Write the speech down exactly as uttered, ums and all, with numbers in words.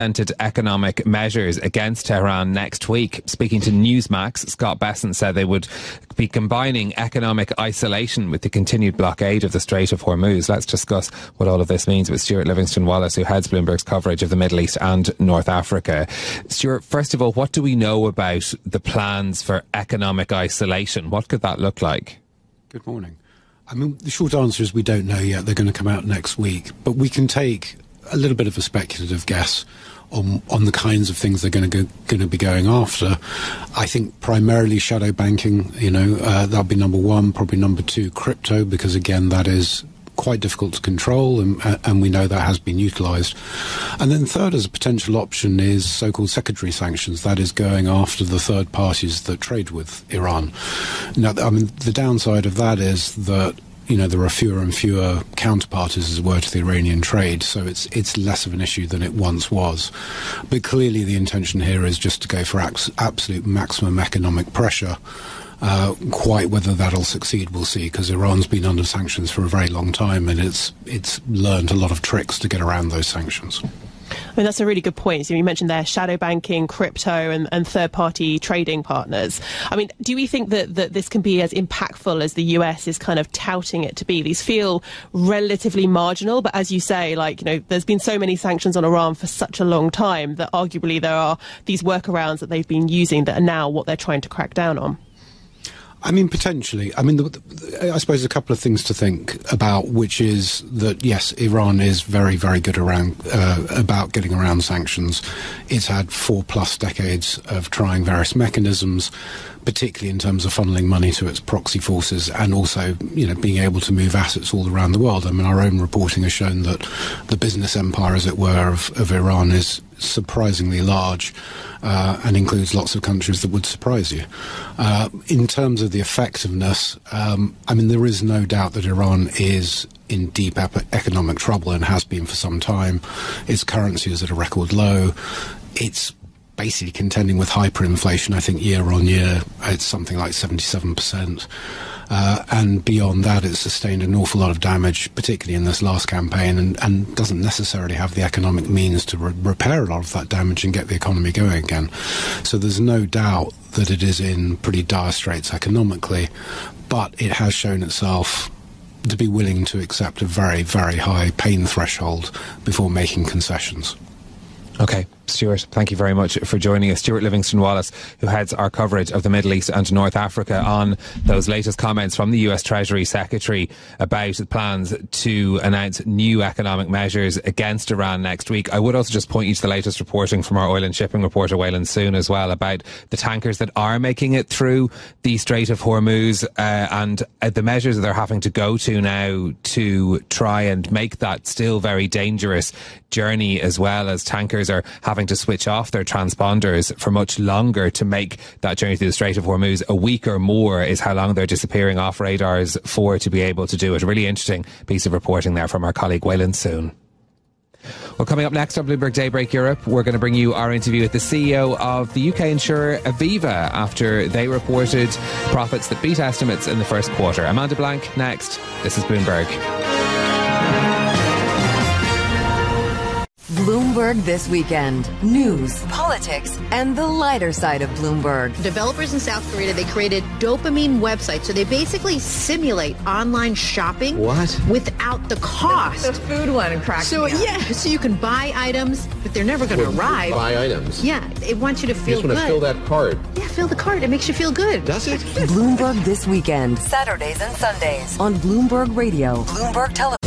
unprecedented economic measures against Tehran next week. Speaking to Newsmax, Scott Bessent said they would be combining economic isolation with the continued blockade of the Strait of Hormuz. Let's discuss what all of this means with Stuart Livingston-Wallace, who heads Bloomberg's coverage of the Middle East and North Africa. Stuart, first of all, what do we know about the plans for economic isolation? What could that look like? Good morning. I mean, the short answer is we don't know yet. They're going to come out next week. But we can take a little bit of a speculative guess on on the kinds of things they're going to go, going to be going after. I think primarily shadow banking, you know, uh, that'll be number one. Probably number two, crypto, because again, that is quite difficult to control, and, and we know that has been utilised. And then third as a potential option is so-called secondary sanctions, that is going after the third parties that trade with Iran. Now, I mean, the downside of that is that, you know, there are fewer and fewer counterparties, as it were, to the Iranian trade, so it's it's less of an issue than it once was. But clearly the intention here is just to go for abs- absolute maximum economic pressure. Uh, quite whether that'll succeed, we'll see, because Iran's been under sanctions for a very long time, and it's it's learned a lot of tricks to get around those sanctions. I mean, that's a really good point. So you mentioned there shadow banking, crypto and, and third-party trading partners. I mean, do we think that, that this can be as impactful as the U S is kind of touting it to be? These feel relatively marginal, but as you say, like, you know, there's been so many sanctions on Iran for such a long time that arguably there are these workarounds that they've been using that are now what they're trying to crack down on. I mean, potentially. I mean, the, the, I suppose a couple of things to think about, which is that, yes, Iran is very, very good around uh, about getting around sanctions. It's had four plus decades of trying various mechanisms, particularly in terms of funneling money to its proxy forces and also, you know, being able to move assets all around the world. I mean, our own reporting has shown that the business empire, as it were, of, of Iran is surprisingly large uh, and includes lots of countries that would surprise you. Uh, in terms of the effectiveness, um, I mean, there is no doubt that Iran is in deep ep- economic trouble and has been for some time. Its currency is at a record low. It's basically contending with hyperinflation. I think year on year it's something like seventy-seven percent. Uh, and beyond that, it's sustained an awful lot of damage, particularly in this last campaign, and, and doesn't necessarily have the economic means to re- repair a lot of that damage and get the economy going again. So there's no doubt that it is in pretty dire straits economically, but it has shown itself to be willing to accept a very, very high pain threshold before making concessions. Okay, Stuart, thank you very much for joining us. Stuart Livingston-Wallace, who heads our coverage of the Middle East and North Africa, on those latest comments from the U S Treasury Secretary about plans to announce new economic measures against Iran next week. I would also just point you to the latest reporting from our oil and shipping reporter, Waylon Soon, as well, about the tankers that are making it through the Strait of Hormuz uh, and uh, the measures that they're having to go to now to try and make that still very dangerous journey, as well as tankers are having to switch off their transponders for much longer to make that journey through the Strait of Hormuz. A week or more is how long they're disappearing off radars for to be able to do it. A really interesting piece of reporting there from our colleague Waylon Soon. Well, coming up next on Bloomberg Daybreak Europe, we're going to bring you our interview with the C E O of the U K insurer Aviva after they reported profits that beat estimates in the first quarter. Amanda Blank next. This is Bloomberg. Bloomberg This Weekend. News, politics, and the lighter side of Bloomberg. Developers in South Korea, they created dopamine websites. So they basically simulate online shopping. What? Without the cost. The food one cracked So, me up. yeah, so you can buy items, but they're never going to arrive. Buy items? Yeah, it wants you to feel you just want good. to fill that card. Yeah, fill the card. It makes you feel good. Does it? Bloomberg This Weekend. Saturdays and Sundays on Bloomberg Radio, Bloomberg Television.